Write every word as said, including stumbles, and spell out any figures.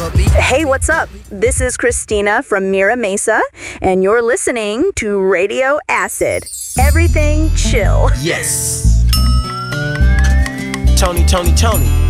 Hey, what's up? This is Christina from Mira Mesa, and you're listening to Radio Acid. Everything chill. Yes. Tony, Tony, Tony.